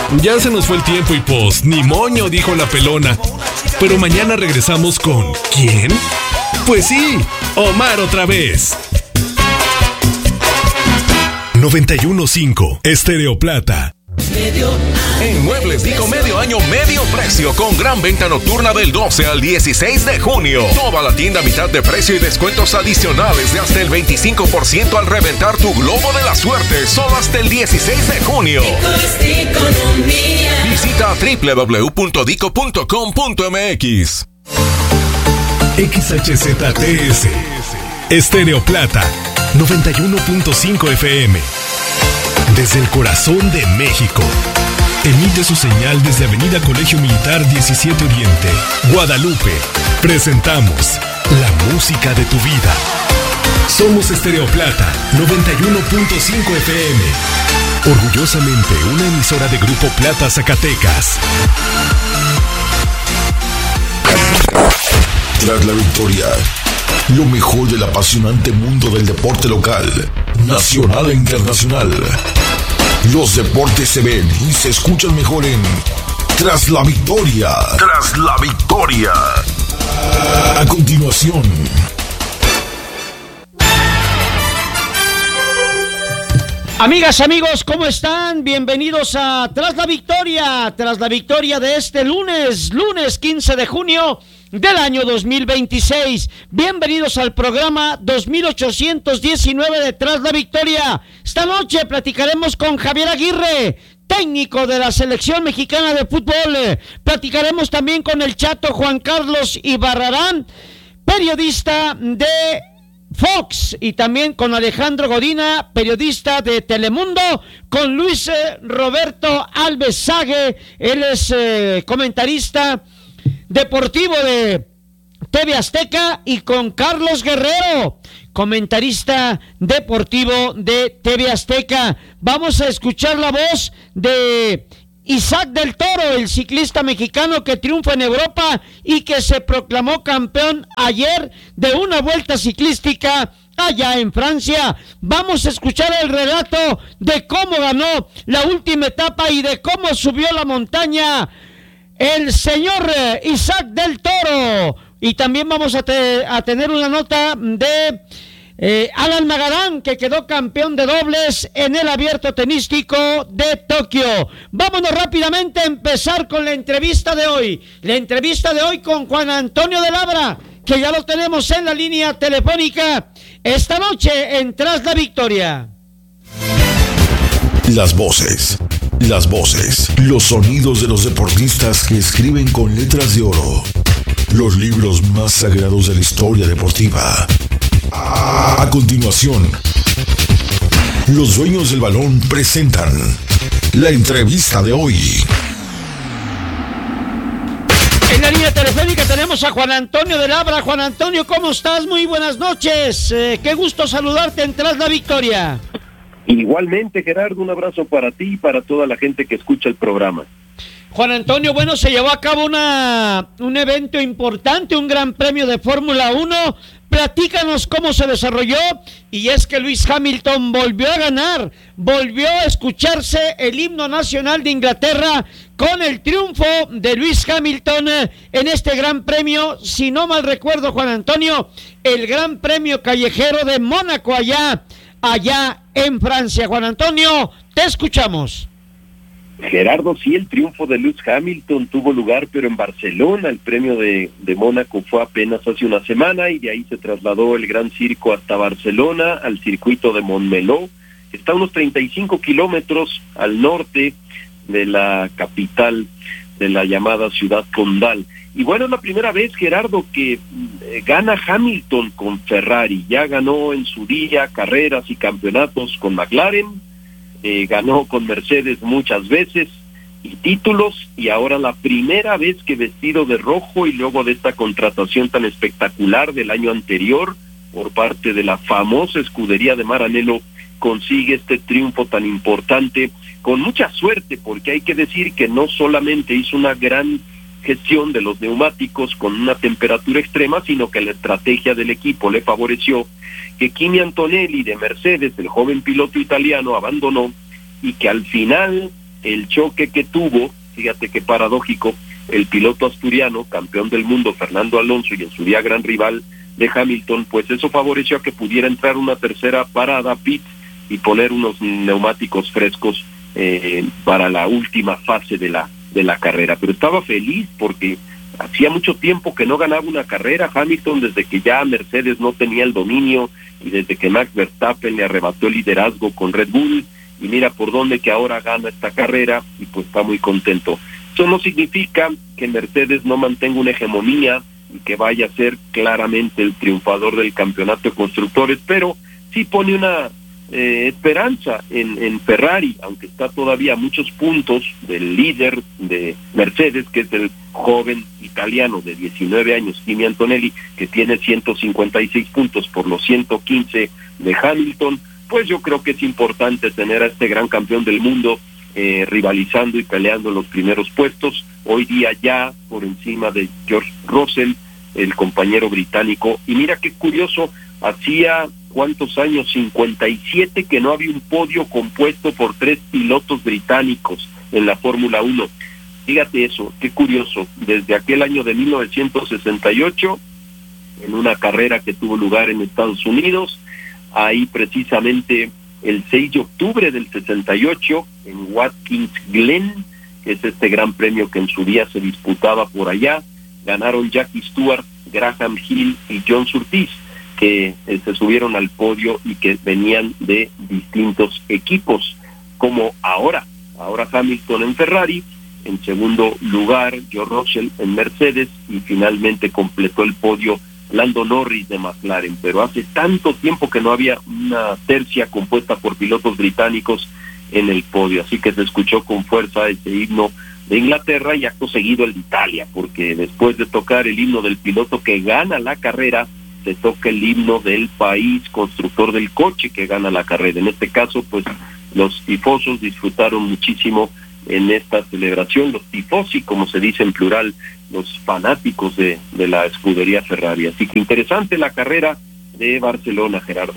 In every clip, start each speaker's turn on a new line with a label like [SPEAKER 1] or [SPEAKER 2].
[SPEAKER 1] Ya se nos fue el tiempo y pues, ni moño, dijo la pelona. Pero mañana regresamos con... ¿quién? Pues sí, Omar otra vez. 91.5 Estéreo Plata.
[SPEAKER 2] En Muebles Dico, medio año, medio precio, con gran venta nocturna del 12 al 16 de junio. Toda la tienda a mitad de precio y descuentos adicionales de hasta el 25% al reventar tu globo de la suerte, solo hasta el 16 de junio. Visita www.dico.com.mx.
[SPEAKER 1] XHZTS Estéreo Plata 91.5 FM. Desde el corazón de México. Emite su señal desde Avenida Colegio Militar 17 Oriente, Guadalupe. Presentamos la música de tu vida. Somos Estéreo Plata 91.5 FM. Orgullosamente una emisora de Grupo Plata Zacatecas.
[SPEAKER 3] Tras la victoria, lo mejor del apasionante mundo del deporte local, nacional e internacional. Los deportes se ven y se escuchan mejor en Tras la Victoria. Tras la Victoria. A continuación.
[SPEAKER 4] Amigas, amigos, ¿cómo están? Bienvenidos a Tras la Victoria. Tras la victoria de este lunes 15 de junio del año 2026. Bienvenidos al programa 2819 de Tras la Victoria. Esta noche platicaremos con Javier Aguirre, técnico de la selección mexicana de fútbol. Platicaremos también con el Chato Juan Carlos Ibarrarán, periodista de Fox, y también con Alejandro Godina, periodista de Telemundo, con Luis Roberto Alves Sague, él es comentarista deportivo de TV Azteca, y con Carlos Guerrero, comentarista deportivo de TV Azteca. Vamos a escuchar la voz de Isaac del Toro, el ciclista mexicano que triunfa en Europa y que se proclamó campeón ayer de una vuelta ciclística allá en Francia. Vamos a escuchar el relato de cómo ganó la última etapa y de cómo subió la montaña el señor Isaac del Toro. Y también vamos a tener una nota de Alan Magadán, que quedó campeón de dobles en el abierto tenístico de Tokio. Vámonos rápidamente a empezar con la entrevista de hoy. La entrevista de hoy con Juan Antonio de Labra, que ya lo tenemos en la línea telefónica esta noche en Tras la Victoria.
[SPEAKER 3] Las voces, los sonidos de los deportistas que escriben con letras de oro los libros más sagrados de la historia deportiva. A continuación, los dueños del balón presentan la entrevista de hoy.
[SPEAKER 4] En la línea telefónica tenemos a Juan Antonio de Labra. Juan Antonio, ¿cómo estás? Muy buenas noches. Qué gusto saludarte en Tras la Victoria.
[SPEAKER 5] Igualmente, Gerardo, un abrazo para ti y para toda la gente que escucha el programa.
[SPEAKER 4] Juan Antonio, bueno, se llevó a cabo un evento importante, un gran premio de Fórmula 1. Platícanos cómo se desarrolló, y es que Lewis Hamilton volvió a ganar, volvió a escucharse el himno nacional de Inglaterra con el triunfo de Lewis Hamilton en este gran premio, si no mal recuerdo, Juan Antonio, el gran premio callejero de Mónaco allá en Francia. Juan Antonio, te escuchamos.
[SPEAKER 5] Gerardo, sí, el triunfo de Lewis Hamilton tuvo lugar, pero en Barcelona. El premio de Mónaco fue apenas hace una semana, y de ahí se trasladó el Gran Circo hasta Barcelona, al circuito de Montmeló. Está a unos 35 kilómetros al norte de la capital de la llamada ciudad condal. Y bueno, es la primera vez, Gerardo, que gana Hamilton con Ferrari. Ya ganó en su día carreras y campeonatos con McLaren, ganó con Mercedes muchas veces y títulos, y ahora la primera vez que vestido de rojo, y luego de esta contratación tan espectacular del año anterior por parte de la famosa escudería de Maranello, consigue este triunfo tan importante con mucha suerte, porque hay que decir que no solamente hizo una gran gestión de los neumáticos con una temperatura extrema, sino que la estrategia del equipo le favoreció que Kimi Antonelli de Mercedes, el joven piloto italiano, abandonó, y que al final el choque que tuvo, fíjate qué paradójico, el piloto asturiano, campeón del mundo, Fernando Alonso, y en su día gran rival de Hamilton, pues eso favoreció a que pudiera entrar una tercera parada pit y poner unos neumáticos frescos para la última fase de la carrera. Pero estaba feliz porque hacía mucho tiempo que no ganaba una carrera Hamilton, desde que ya Mercedes no tenía el dominio y desde que Max Verstappen le arrebató el liderazgo con Red Bull, y mira por dónde que ahora gana esta carrera y pues está muy contento. Eso no significa que Mercedes no mantenga una hegemonía y que vaya a ser claramente el triunfador del campeonato de constructores, pero sí pone una esperanza en Ferrari, aunque está todavía a muchos puntos del líder de Mercedes, que es el joven italiano de 19 años, Kimi Antonelli, que tiene 156 puntos por los 115 de Hamilton. Pues yo creo que es importante tener a este gran campeón del mundo rivalizando y peleando en los primeros puestos, hoy día ya por encima de George Russell, el compañero británico. Y mira qué curioso, hacía ¿cuántos años? 57 que no había un podio compuesto por 3 pilotos británicos en la Fórmula 1. Fíjate eso, qué curioso, desde aquel año de 1968, en una carrera que tuvo lugar en Estados Unidos, ahí precisamente el 6 de octubre del 68, en Watkins Glen, que es este gran premio que en su día se disputaba por allá, ganaron Jackie Stewart, Graham Hill y John Surtees, que se subieron al podio y que venían de distintos equipos, como ahora Hamilton en Ferrari, en segundo lugar George Russell en Mercedes, y finalmente completó el podio Lando Norris de McLaren. Pero hace tanto tiempo que no había una tercia compuesta por pilotos británicos en el podio, así que se escuchó con fuerza ese himno de Inglaterra y acto seguido el de Italia, porque después de tocar el himno del piloto que gana la carrera, se toca el himno del país constructor del coche que gana la carrera. En este caso, pues los tifosos disfrutaron muchísimo en esta celebración, los tifosi, como se dice en plural, los fanáticos de la escudería Ferrari. Así que interesante la carrera de Barcelona, Gerardo.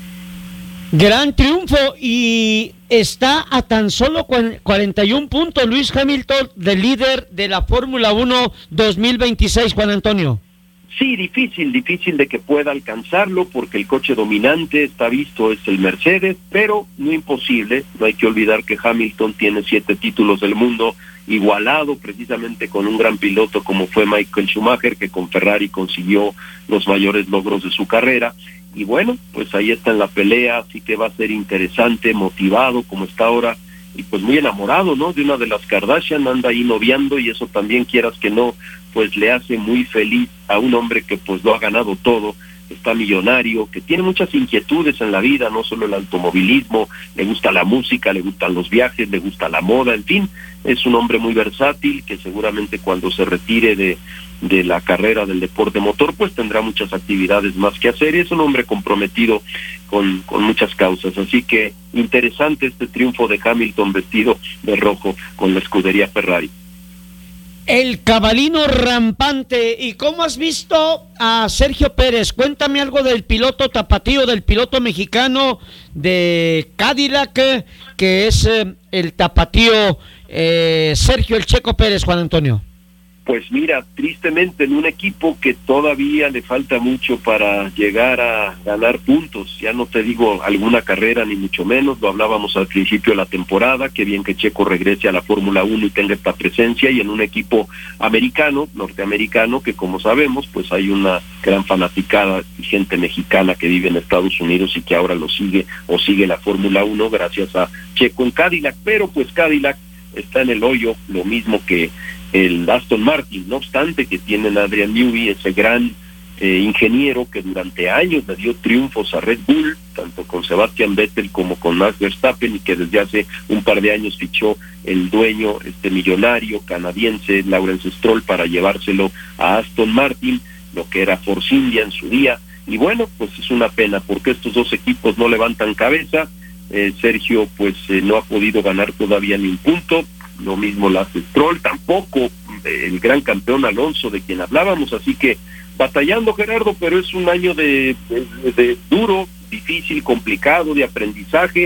[SPEAKER 4] Gran triunfo, y está a tan solo 41 puntos Lewis Hamilton del líder de la Fórmula 1 2026, Juan Antonio.
[SPEAKER 5] Sí, difícil de que pueda alcanzarlo, porque el coche dominante está visto es el Mercedes, pero no imposible. No hay que olvidar que Hamilton tiene 7 títulos del mundo, igualado precisamente con un gran piloto como fue Michael Schumacher, que con Ferrari consiguió los mayores logros de su carrera. Y bueno, pues ahí está en la pelea, así que va a ser interesante, motivado como está ahora, y pues muy enamorado, ¿no?, de una de las Kardashian, anda ahí noviando, y eso también, quieras que no, pues le hace muy feliz a un hombre que pues lo ha ganado todo, está millonario, que tiene muchas inquietudes en la vida, no solo el automovilismo, le gusta la música, le gustan los viajes, le gusta la moda, en fin, es un hombre muy versátil, que seguramente cuando se retire de la carrera del deporte motor, pues tendrá muchas actividades más que hacer, y es un hombre comprometido con muchas causas. Así que interesante este triunfo de Hamilton vestido de rojo con la escudería Ferrari.
[SPEAKER 4] El cabalino rampante. ¿Y cómo has visto a Sergio Pérez? Cuéntame algo del piloto tapatío, del piloto mexicano de Cadillac, que es el tapatío Sergio El Checo Pérez, Juan Antonio.
[SPEAKER 5] Pues mira, tristemente en un equipo que todavía le falta mucho para llegar a ganar puntos, ya no te digo alguna carrera ni mucho menos, lo hablábamos al principio de la temporada, qué bien que Checo regrese a la Fórmula 1 y tenga esta presencia, y en un equipo americano, norteamericano, que como sabemos, pues hay una gran fanaticada y gente mexicana que vive en Estados Unidos y que ahora lo sigue o sigue la Fórmula 1 gracias a Checo en Cadillac, pero pues Cadillac está en el hoyo, lo mismo que el Aston Martin, no obstante que tienen a Adrian Newey, ese gran ingeniero que durante años le dio triunfos a Red Bull, tanto con Sebastian Vettel como con Max Verstappen, y que desde hace un par de años fichó el dueño, millonario canadiense, Lawrence Stroll, para llevárselo a Aston Martin, lo que era Force India en su día. Y bueno, pues es una pena porque estos dos equipos no levantan cabeza. Sergio pues no ha podido ganar todavía ni un punto, lo mismo lo hace Stroll, tampoco el gran campeón Alonso de quien hablábamos, así que batallando, Gerardo, pero es un año de duro, difícil, complicado, de aprendizaje,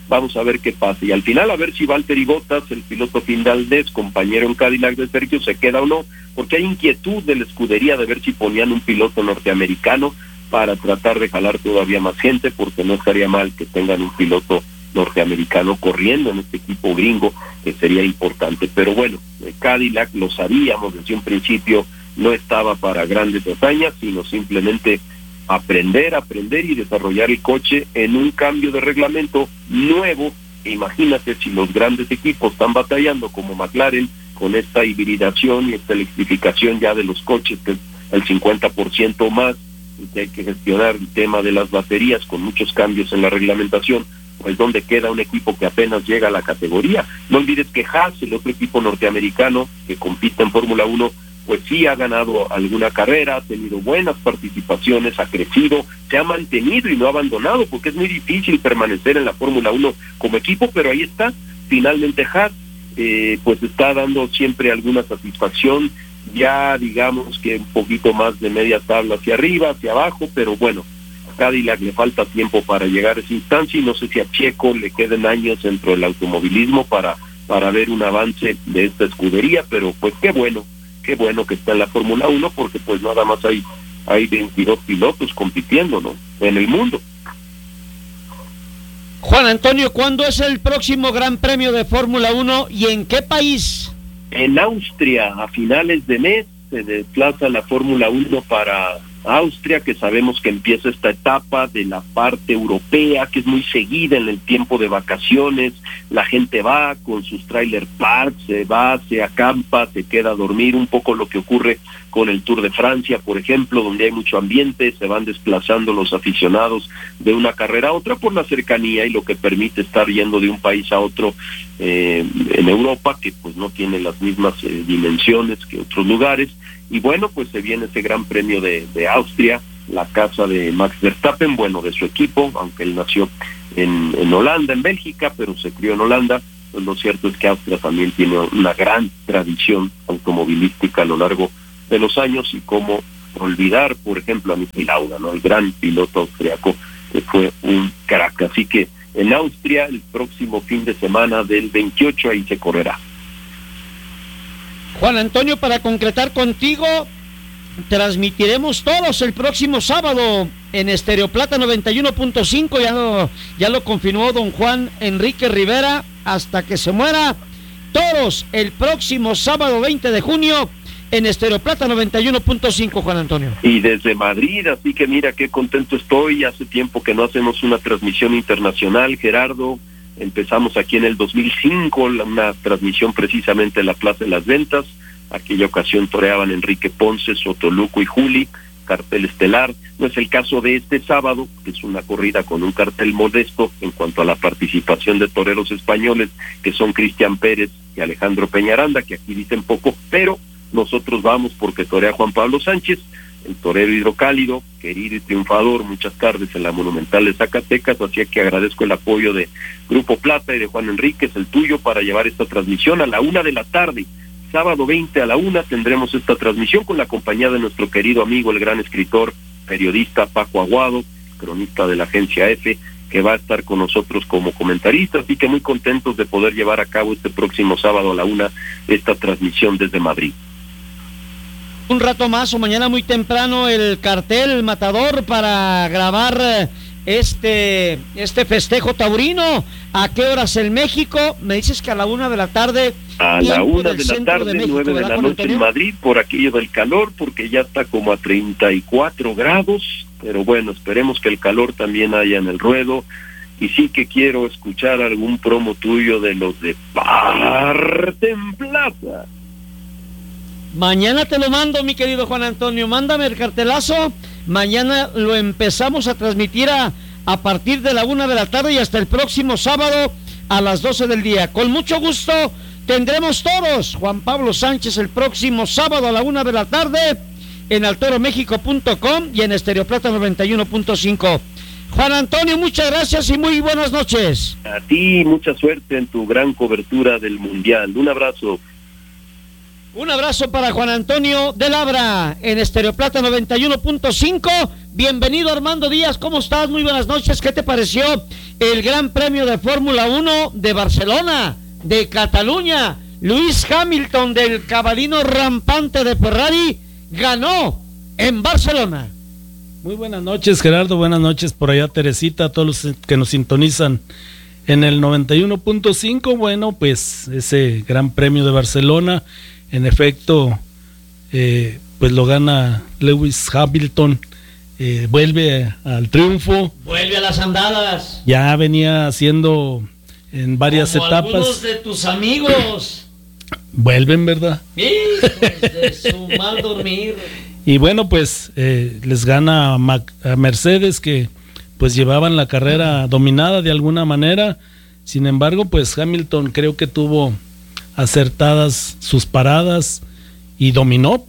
[SPEAKER 5] vamos a ver qué pasa. Y al final a ver si Valtteri Bottas, el piloto finlandés, compañero en Cadillac de Sergio, se queda o no, porque hay inquietud de la escudería de ver si ponían un piloto norteamericano para tratar de jalar todavía más gente, porque no estaría mal que tengan un piloto norteamericano corriendo en este equipo gringo, que sería importante. Pero bueno, Cadillac, lo sabíamos desde un principio, no estaba para grandes hazañas, sino simplemente aprender y desarrollar el coche en un cambio de reglamento nuevo. Imagínate si los grandes equipos están batallando como McLaren con esta hibridación y esta electrificación ya de los coches, que es el 50% más, y que hay que gestionar el tema de las baterías con muchos cambios en la reglamentación, pues donde queda un equipo que apenas llega a la categoría. No olvides que Haas, el otro equipo norteamericano que compite en Fórmula 1, pues sí ha ganado alguna carrera, ha tenido buenas participaciones, ha crecido, se ha mantenido y no ha abandonado, porque es muy difícil permanecer en la Fórmula 1 como equipo, pero ahí está. Finalmente Haas pues está dando siempre alguna satisfacción, ya digamos que un poquito más de media tabla hacia arriba, hacia abajo, pero bueno, a Cadillac le falta tiempo para llegar a esa instancia, y no sé si a Checo le queden años dentro del automovilismo para ver un avance de esta escudería, pero pues qué bueno que está en la Fórmula 1, porque pues nada más hay 22 pilotos compitiendo, ¿no?, en el mundo.
[SPEAKER 4] Juan Antonio, ¿cuándo es el próximo Gran Premio de Fórmula 1 y en qué país?
[SPEAKER 5] En Austria, a finales de mes, se desplaza la Fórmula 1 para Austria, que sabemos que empieza esta etapa de la parte europea, que es muy seguida en el tiempo de vacaciones. La gente va con sus trailer parks, se acampa, se queda a dormir, un poco lo que ocurre con el Tour de Francia, por ejemplo, donde hay mucho ambiente, se van desplazando los aficionados de una carrera a otra por la cercanía y lo que permite estar yendo de un país a otro en Europa, que pues no tiene las mismas dimensiones que otros lugares. Y bueno, pues se viene ese Gran Premio de Austria, la casa de Max Verstappen, bueno, de su equipo, aunque él nació en Holanda, en Bélgica, pero se crió en Holanda. Pues lo cierto es que Austria también tiene una gran tradición automovilística a lo largo de los años, y cómo olvidar, por ejemplo, a Niki Lauda, ¿no?, el gran piloto austriaco, que fue un crack. Así que en Austria, el próximo fin de semana del 28, ahí se correrá.
[SPEAKER 4] Juan Antonio, para concretar contigo, transmitiremos todos el próximo sábado en Estéreo Plata 91.5, ya lo confirmó don Juan Enrique Rivera, hasta que se muera. Todos el próximo sábado 20 de junio en Estéreo Plata 91.5, Juan Antonio. Y
[SPEAKER 5] desde Madrid, así que mira qué contento estoy. Hace tiempo que no hacemos una transmisión internacional, Gerardo. Empezamos aquí en el 2005, una transmisión precisamente en la Plaza de las Ventas. Aquella ocasión toreaban Enrique Ponce, Sotoluco y Juli, cartel estelar. No es el caso de este sábado, que es una corrida con un cartel modesto en cuanto a la participación de toreros españoles, que son Cristian Pérez y Alejandro Peñaranda, que aquí dicen poco, pero nosotros vamos porque torea Juan Pablo Sánchez, el torero hidrocálido, querido y triunfador, muchas tardes en la Monumental de Zacatecas. Así que agradezco el apoyo de Grupo Plata y de Juan Enríquez, el tuyo, para llevar esta transmisión a la 1 de la tarde. Sábado 20 a la 1 tendremos esta transmisión con la compañía de nuestro querido amigo, el gran escritor, periodista Paco Aguado, cronista de la agencia EFE, que va a estar con nosotros como comentarista. Así que muy contentos de poder llevar a cabo este próximo sábado a la 1 esta transmisión desde Madrid.
[SPEAKER 4] Un rato más o mañana muy temprano el cartel, el matador, para grabar este festejo taurino. ¿A qué horas en México? Me dices que a la 1 de la tarde.
[SPEAKER 5] A la 1 de la tarde, México, 9 de la noche en Madrid, por aquello del calor, porque ya está como a 34 grados, pero bueno, esperemos que el calor también haya en el ruedo. Y sí que quiero escuchar algún promo tuyo de los de Parte en Plaza.
[SPEAKER 4] Mañana te lo mando, mi querido Juan Antonio, mándame el cartelazo. Mañana lo empezamos a transmitir a partir de la 1 de la tarde y hasta el próximo sábado a las 12 del día. Con mucho gusto tendremos toros. Juan Pablo Sánchez el próximo sábado a la 1 de la tarde en altoromexico.com y en Estéreo Plata 91.5. Juan Antonio, muchas gracias y muy buenas noches.
[SPEAKER 5] A ti, mucha suerte en tu gran cobertura del Mundial. Un abrazo.
[SPEAKER 4] Un abrazo para Juan Antonio de Labra en Estéreo Plata 91.5. Bienvenido Armando Díaz, ¿cómo estás? Muy buenas noches. ¿Qué te pareció el Gran Premio de Fórmula 1 de Barcelona, de Cataluña? Lewis Hamilton, del cabalino rampante de Ferrari, ganó en Barcelona.
[SPEAKER 6] Muy buenas noches, Gerardo. Buenas noches por allá, Teresita, a todos los que nos sintonizan en el 91.5. Bueno, pues ese Gran Premio de Barcelona, en efecto, pues lo gana Lewis Hamilton, vuelve al triunfo.
[SPEAKER 4] Vuelve a las andadas.
[SPEAKER 6] Ya venía haciendo en varias
[SPEAKER 4] como
[SPEAKER 6] etapas.
[SPEAKER 4] Algunos de tus amigos.
[SPEAKER 6] Vuelven, ¿verdad?
[SPEAKER 4] Hijos de su mal dormir.
[SPEAKER 6] Y bueno, pues les gana a Mercedes, que pues llevaban la carrera dominada de alguna manera. Sin embargo, pues Hamilton creo que tuvo acertadas sus paradas y dominó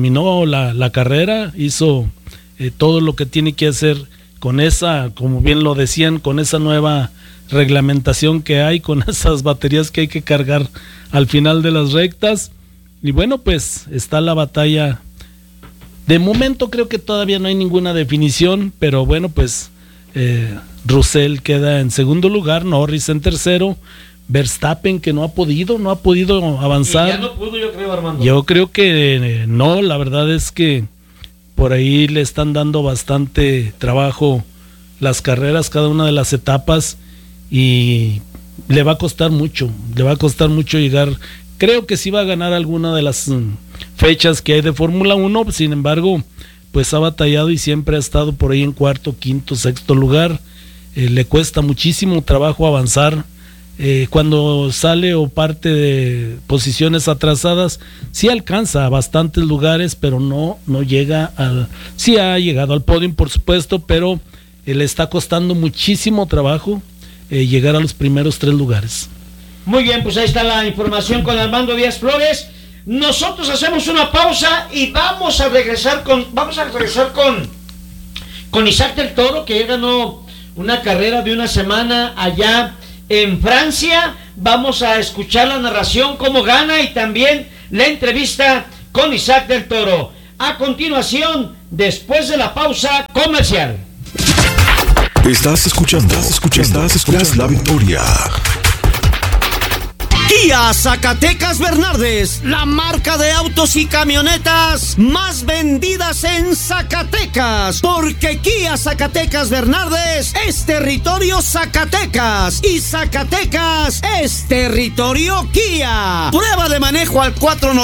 [SPEAKER 6] la carrera, hizo todo lo que tiene que hacer con esa, como bien lo decían, con esa nueva reglamentación que hay, con esas baterías que hay que cargar al final de las rectas. Y bueno, pues está la batalla. De momento creo que todavía no hay ninguna definición, pero bueno, pues Russell queda en segundo lugar, Norris en tercero, Verstappen que no ha podido avanzar.
[SPEAKER 4] Y ya no pudo, yo creo, Armando.
[SPEAKER 6] Yo creo que no, la verdad es que por ahí le están dando bastante trabajo las carreras, cada una de las etapas, y le va a costar mucho llegar. Creo que sí va a ganar alguna de las fechas que hay de Fórmula 1, sin embargo, pues ha batallado y siempre ha estado por ahí en cuarto, quinto, sexto lugar. Le cuesta muchísimo trabajo avanzar. Cuando sale o parte de posiciones atrasadas, sí alcanza a bastantes lugares, pero no llega sí ha llegado al podio, por supuesto, pero le está costando muchísimo trabajo llegar a los primeros 3 lugares.
[SPEAKER 4] Muy bien, pues ahí está la información con Armando Díaz Flores. Nosotros hacemos una pausa y vamos a regresar con Isaac del Toro, que ya ganó una carrera de una semana allá en Francia. Vamos a escuchar la narración, cómo gana, y también la entrevista con Isaac del Toro. A continuación, después de la pausa comercial.
[SPEAKER 3] Estás escuchando La Victoria.
[SPEAKER 7] Kia Zacatecas Bernardes, la marca de autos y camionetas más vendidas en Zacatecas, porque Kia Zacatecas Bernardes es territorio Zacatecas y Zacatecas es territorio Kia. Prueba de manejo al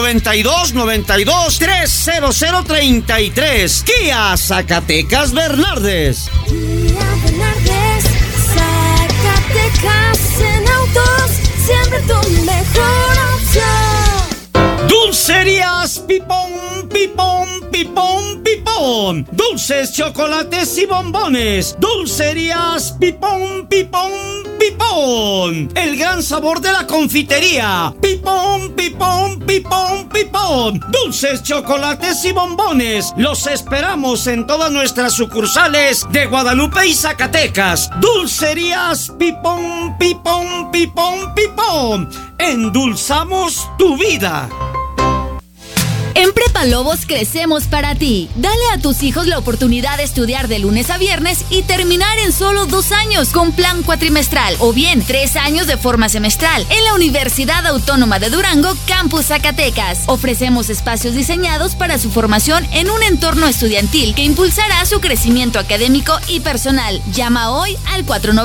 [SPEAKER 7] 492-30033. Kia Zacatecas Bernardes.
[SPEAKER 8] Kia Bernardes, Zacatecas en autos. Siempre tu mejor opción.
[SPEAKER 7] Dulcerías Pipón, Pipón, Pipón, Pipón. Dulces, chocolates y bombones. Dulcerías Pipón, Pipón, Pipón. El gran sabor de la confitería. Pipón, Pipón, Pipón, Pipón. Dulces, chocolates y bombones. Los esperamos en todas nuestras sucursales de Guadalupe y Zacatecas. Dulcerías Pipón, Pipón, Pipón, Pipón. Endulzamos tu vida.
[SPEAKER 9] En Prepa Lobos crecemos para ti. Dale a tus hijos la oportunidad de estudiar de lunes a viernes y terminar en solo 2 años con plan cuatrimestral, o bien 3 años de forma semestral en la Universidad Autónoma de Durango, Campus Zacatecas. Ofrecemos espacios diseñados para su formación en un entorno estudiantil que impulsará su crecimiento académico y personal. Llama hoy al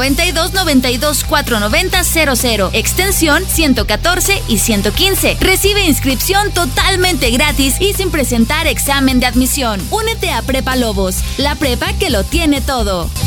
[SPEAKER 9] 492-92-490-00, extensión 114 y 115. Recibe inscripción totalmente gratis y sin presentar examen de admisión. Únete a Prepa Lobos, la prepa que lo tiene todo.